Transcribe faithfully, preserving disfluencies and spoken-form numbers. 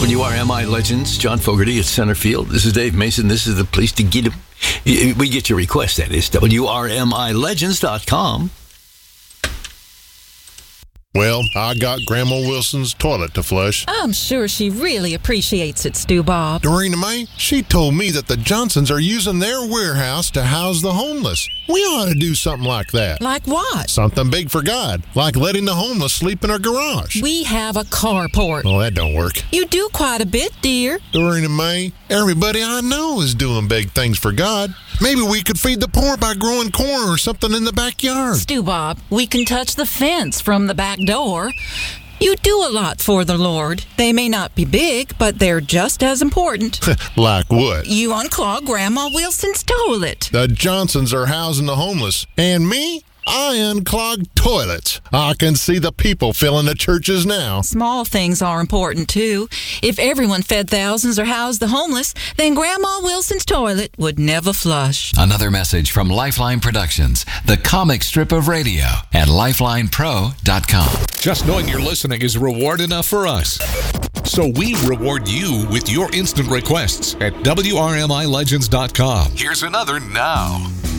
W R M I Legends, John Fogerty at center field. This is Dave Mason. This is the place to get him. We get your request, that is W R M I legends dot com. Well, I got Grandma Wilson's toilet to flush. I'm sure she really appreciates it, Stu Bob. Dorena May, she told me that the Johnsons are using their warehouse to house the homeless. We ought to do something like that. Like what? Something big for God, like letting the homeless sleep in our garage. We have a carport. Well, that don't work. You do quite a bit, dear. Dorena May, everybody I know is doing big things for God. Maybe we could feed the poor by growing corn or something in the backyard. Stu Bob, we can touch the fence from the back door. You do a lot for the Lord. They may not be big, but they're just as important. Like what? You unclog Grandma Wilson's toilet. The Johnsons are housing the homeless. And me? I unclog toilets. I can see the people filling the churches now. Small things are important, too. If everyone fed thousands or housed the homeless, then Grandma Wilson's toilet would never flush. Another message from Lifeline Productions, the comic strip of radio, at lifeline pro dot com. Just knowing you're listening is reward enough for us. So we reward you with your instant requests at W R M I legends dot com. Here's another now.